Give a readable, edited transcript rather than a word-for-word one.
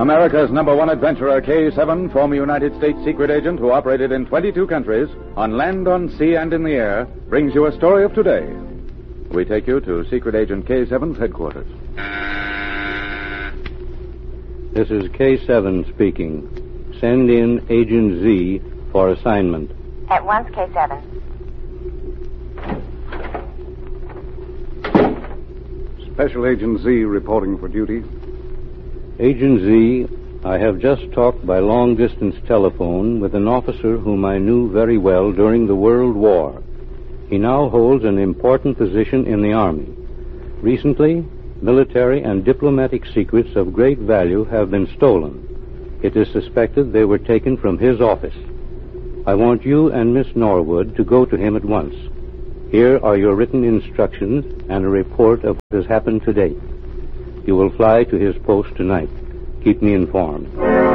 America's #1 adventurer, K-7, former United States secret agent who operated in 22 countries, on land, on sea, and in the air, brings you a story of today. We take you to Secret Agent K-7's headquarters. This is K-7 speaking. Send in Agent Z for assignment. At once, K-7. Special Agent Z reporting for duty. Agent Z, I have just talked by long-distance telephone with an officer whom I knew very well during the World War. He now holds an important position in the Army. Recently, military and diplomatic secrets of great value have been stolen. It is suspected they were taken from his office. I want you and Miss Norwood to go to him at once. Here are your written instructions and a report of what has happened to date. You will fly to his post tonight. Keep me informed.